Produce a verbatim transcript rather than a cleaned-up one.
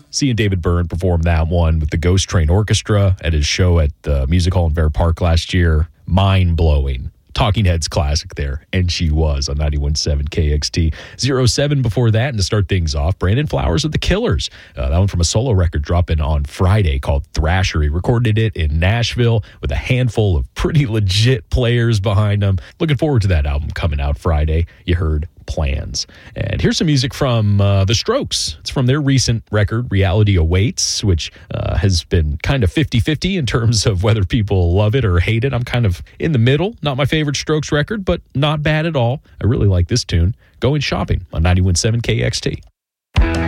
Seeing David Byrne perform that one with the Ghost Train Orchestra at his show at the Music Hall in Fair Park last year, mind-blowing. Talking Heads classic there, and she was on ninety-one point seven K X T. zero seven before that, and to start things off, Brandon Flowers of the Killers. Uh, that one from a solo record dropping on Friday called Thrasher. He recorded it in Nashville with a handful of pretty legit players behind him. Looking forward to that album coming out Friday. You heard Plans. And here's some music from uh, The Strokes. It's from their recent record, Reality Awaits, which uh, has been kind of fifty-fifty in terms of whether people love it or hate it. I'm kind of in the middle. Not my favorite Strokes record, but not bad at all. I really like this tune. Going Shopping on ninety-one point seven K X T.